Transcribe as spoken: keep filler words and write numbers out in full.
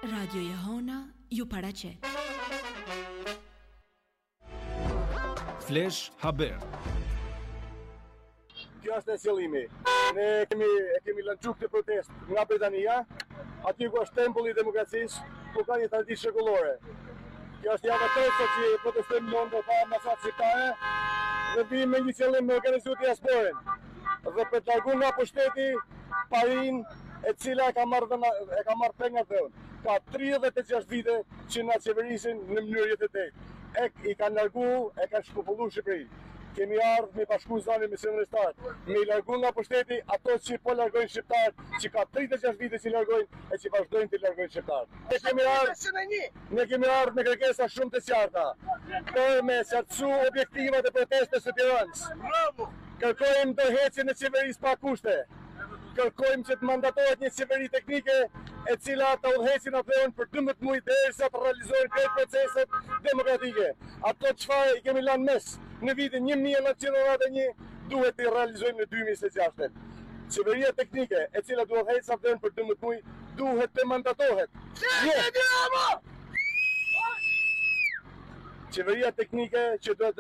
Radio Jehona ju paraqet. Flash Haber. Kjo është e qëllimi. Ne kemi, e kemi lanciuar këtë protest nga Britania, aty ku është tempulli i demokracisë, ku ka një traditë shekullore. Kjo është java tërë që protestojmë në Londër pa ambasadë shqiptare dhe vijmë me një qëllim me organizu diasporën dhe për të larguar nga pushteti parin e cila e ka marrë e ka marrë penga dhënë. Ka tridhjetë e gjashtë vite që na qeverisin në mënyrë jetëtej. E i kanë larguar, e kanë shpopulluar Shqipërinë. Kemi ardhur me bashku zonë misionin shtat, me largu nga pushteti ato që po largojnë shqiptar, që ka tridhjetë e gjashtë vite që largojnë e që vazhdojnë të largojnë shqiptar. Ne kemi ardhur, ne kemi ardhur me kërkesa shumë të qarta për me qartësu objektivat e protestës së Tiranës. Kërkojmë dorëheqjen e qeverisë pa kushte. Kërkojmë që të mandatohet një qeveri teknike e cila të udhëheqin atë për dymbëdhjetë muaj derisa të realizohen këto proceset demokratike. Ato çfarë i kemi lënë mes në vitin një mijë e nëntëqind e novanta e një duhet të realizojmë në dy mijë e njëzet e gjashtë. Qeveria teknike e cila duhet të udhëheqë atë për dymbëdhjetë muaj duhet të mandatohet. Qeveria teknike që duhet